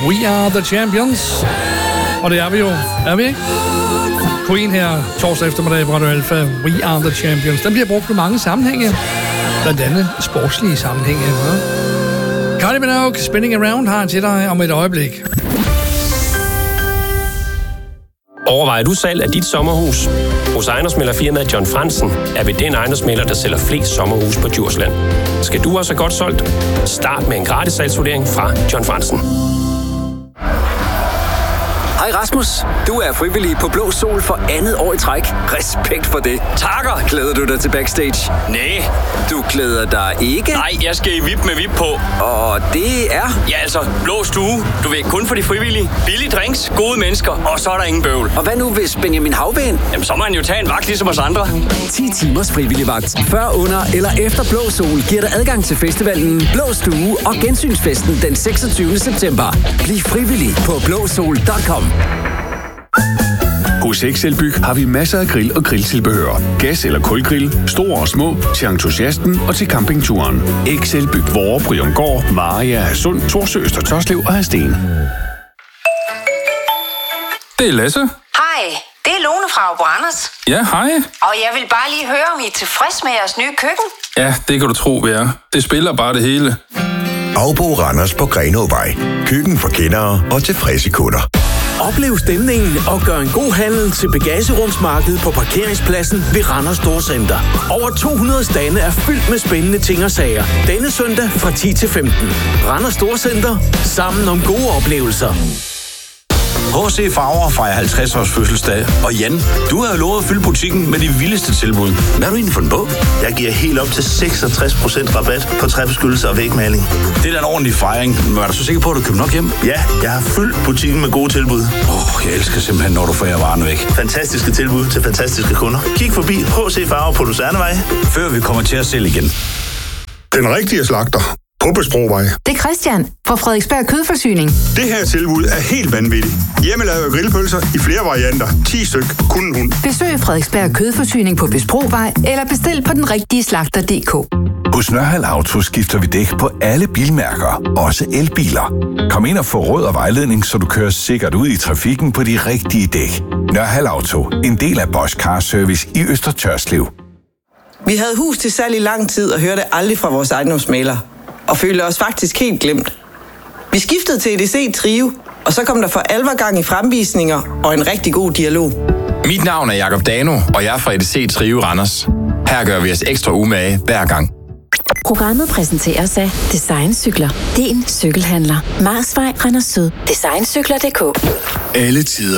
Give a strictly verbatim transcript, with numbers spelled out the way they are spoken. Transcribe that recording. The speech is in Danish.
We Are The Champions. Og det er vi jo, er vi ikke? Queen her torsdag eftermiddag på Radio Alpha. We Are The Champions. Den bliver brugt i mange sammenhænge. Blandt andet sportslige sammenhænge. Ja. Kylie Minogue, Spinning Around, har til dig om et øjeblik. Overvejer du salg af dit sommerhus? Hos ejendomsmæglerfirmaet John Fransen er vi den ejendomsmægler, der sælger flest sommerhus på Djursland. Skal du også have godt solgt? Start med en gratis salgsvurdering fra John Fransen. Hej Rasmus, du er frivillig på Blå Sol for andet år i træk. Respekt for det. Takker. Glæder du dig til backstage? Nej. Du glæder dig ikke? Nej, jeg skal i V I P med V I P på. Og det er? Ja, altså, Blå Stue. Du ved, kun for de frivillige. Billige drinks, gode mennesker, og så er der ingen bøvl. Og hvad nu hvis Benjamin Havben? Jamen, så må han jo tage en vagt ligesom os andre. ti timers frivillig vagt. Før, under eller efter Blå Sol giver dig adgang til festivalen Blå Stue og gensynsfesten den seksogtyvende september. Bliv frivillig på blåsol punktum com. Hos Excelbyg har vi masser af grill og grilltilbehør. Gas- eller kulgrill, store og små, til entusiasten og til campingturen. Excelbyg, Vorre, Bryumgård, Maria, Hadsund, Thorsø, Øster Tørslev og Hadsten. Det er Lasse. Hej, det er Lone fra Abo Randers. Ja, hej. Og jeg vil bare lige høre, om I er tilfreds med jeres nye køkken? Ja, det kan du tro, vi er. Det spiller bare det hele. Abo Randers på Grenåvej. Køkken for kendere og tilfredse kunder. Oplev stemningen og gør en god handel til bagagerumsmarkedet på parkeringspladsen ved Randers Storcenter. Over to hundrede stande er fyldt med spændende ting og sager. Denne søndag fra ti til femten. Randers Storcenter. Sammen om gode oplevelser. H C Farver fejrer halvtreds års fødselsdag. Og Jan, du har jo lovet at fylde butikken med de vildeste tilbud. Hvad har du egentlig fundet på? Jeg giver helt op til seksogtres procent rabat på træbeskyttelse og vægmaling. Det er da en ordentlig fejring. Men er du så sikker på, at du køber nok hjem? Ja, jeg har fyldt butikken med gode tilbud. Åh, oh, jeg elsker simpelthen, når du får varen væk. Fantastiske tilbud til fantastiske kunder. Kig forbi H C Farver på Lucernevej. Før vi kommer til at sælge igen. Den rigtige slagter på Besprovej. Det er Christian fra Frederiksberg Kødforsyning. Det her tilbud er helt vanvittigt. Hjemmelavede grillpølser i flere varianter. ti styk, kun en hund. Besøg Frederiksberg Kødforsyning på Besprovej eller bestil på den rigtige slagter punktum d k. Hos Nørhald Auto skifter vi dæk på alle bilmærker, også elbiler. Kom ind og få råd og vejledning, så du kører sikkert ud i trafikken på de rigtige dæk. Nørhald Auto, en del af Bosch Car Service i Øster Tørslev. Vi havde hus til salg i lang tid og hørte aldrig fra vores ejendomsmægler. Og følte os faktisk helt glemt. Vi skiftede til E D C Trio, og så kom der for alvor gang i fremvisninger og en rigtig god dialog. Mit navn er Jakob Dano, og jeg er fra E D C Trio Randers. Her gør vi os ekstra umage hver gang. Programmet præsenteres af Designcykler. Din cykelhandler. Marsvej, Randers Syd. Designcykler punktum d k. Alle tider